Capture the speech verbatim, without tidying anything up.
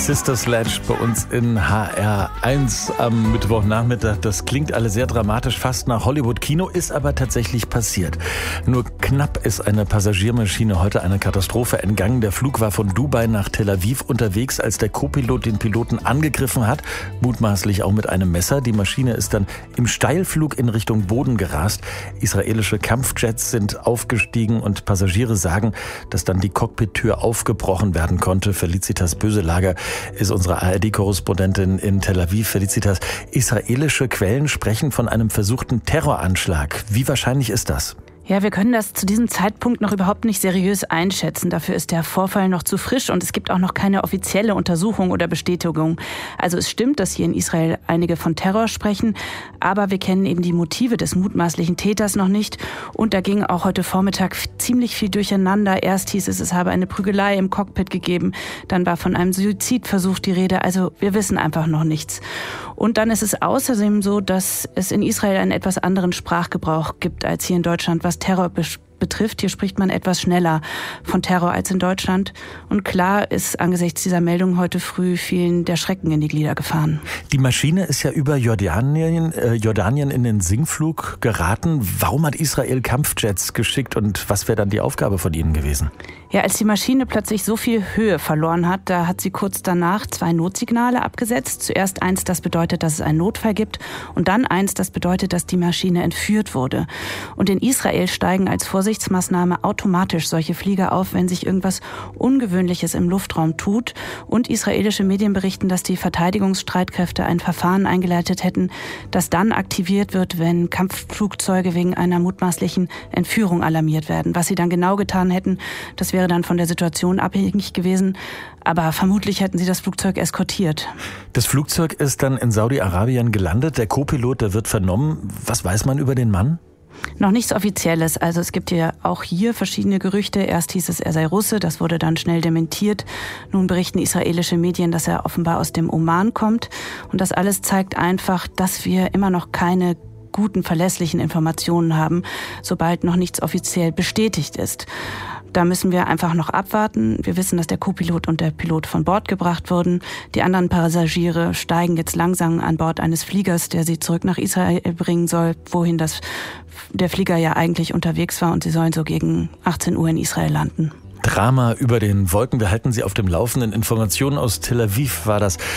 Sister Sledge bei uns in H R eins am Mittwochnachmittag. Das klingt alles sehr dramatisch, fast nach Hollywood-Kino, ist aber tatsächlich passiert. Nur knapp ist eine Passagiermaschine heute einer Katastrophe entgangen. Der Flug war von Dubai nach Tel Aviv unterwegs, als der Co-Pilot den Piloten angegriffen hat, mutmaßlich auch mit einem Messer. Die Maschine ist dann im Steilflug in Richtung Boden gerast. Israelische Kampfjets sind aufgestiegen und Passagiere sagen, dass dann die Cockpit-Tür aufgebrochen werden konnte. Felicitas Böselager ist unsere A R D-Korrespondentin in Tel Aviv. Felicitas, israelische Quellen sprechen von einem versuchten Terroranschlag. Wie wahrscheinlich ist das? Ja, wir können das zu diesem Zeitpunkt noch überhaupt nicht seriös einschätzen. Dafür ist der Vorfall noch zu frisch und es gibt auch noch keine offizielle Untersuchung oder Bestätigung. Also es stimmt, dass hier in Israel einige von Terror sprechen, aber wir kennen eben die Motive des mutmaßlichen Täters noch nicht. Und da ging auch heute Vormittag ziemlich viel durcheinander. Erst hieß es, es habe eine Prügelei im Cockpit gegeben, dann war von einem Suizidversuch die Rede. Also wir wissen einfach noch nichts. Und dann ist es außerdem so, dass es in Israel einen etwas anderen Sprachgebrauch gibt als hier in Deutschland, was Terror betrifft. Hier spricht man etwas schneller von Terror als in Deutschland. Und klar ist angesichts dieser Meldung heute früh vielen der Schrecken in die Glieder gefahren. Die Maschine ist ja über Jordanien, äh, Jordanien in den Sinkflug geraten. Warum hat Israel Kampfjets geschickt und was wäre dann die Aufgabe von ihnen gewesen? Ja, als die Maschine plötzlich so viel Höhe verloren hat, da hat sie kurz danach zwei Notsignale abgesetzt. Zuerst eins, das bedeutet, dass es einen Notfall gibt, und dann eins, das bedeutet, dass die Maschine entführt wurde. Und in Israel steigen als Vorsichtsmaßnahme automatisch solche Flieger auf, wenn sich irgendwas Ungewöhnliches im Luftraum tut. Und israelische Medien berichten, dass die Verteidigungsstreitkräfte ein Verfahren eingeleitet hätten, das dann aktiviert wird, wenn Kampfflugzeuge wegen einer mutmaßlichen Entführung alarmiert werden. Was sie dann genau getan hätten, das wäre dann von der Situation abhängig gewesen. Aber vermutlich hätten sie das Flugzeug eskortiert. Das Flugzeug ist dann in Saudi-Arabien gelandet. Der Co-Pilot, der wird vernommen. Was weiß man über den Mann? Noch nichts Offizielles. Also es gibt ja auch hier verschiedene Gerüchte. Erst hieß es, er sei Russe. Das wurde dann schnell dementiert. Nun berichten israelische Medien, dass er offenbar aus dem Oman kommt. Und das alles zeigt einfach, dass wir immer noch keine guten, verlässlichen Informationen haben, sobald noch nichts offiziell bestätigt ist. Da müssen wir einfach noch abwarten. Wir wissen, dass der Co-Pilot und der Pilot von Bord gebracht wurden. Die anderen Passagiere steigen jetzt langsam an Bord eines Fliegers, der sie zurück nach Israel bringen soll, wohin das, der Flieger ja eigentlich unterwegs war. Und sie sollen so gegen achtzehn Uhr in Israel landen. Drama über den Wolken. Wir halten Sie auf dem Laufenden. Informationen aus Tel Aviv war das.